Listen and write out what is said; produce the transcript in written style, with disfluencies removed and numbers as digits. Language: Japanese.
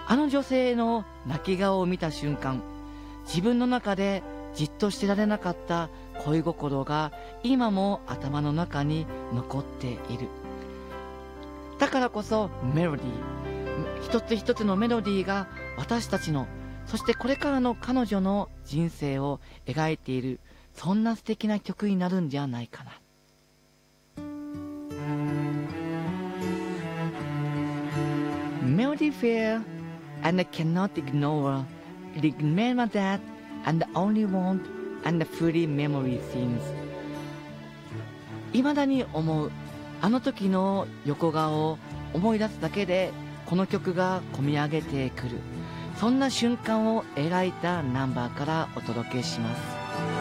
あの女性の泣き顔を見た瞬間、自分の中でじっとしてられなかった恋心が今も頭の中に残っている。だからこそメロディー、一つ一つのメロディーが私たちの、そしてこれからの彼女の人生を描いている、そんな素敵な曲になるんじゃないかな。Melody fair and I cannot ignore. Remember that and the only want and the fully memory scenes. 未だに思うあの時の横顔を思い出すだけでこの曲が込み上げてくる、そんな瞬間を描いたナンバーからお届けします。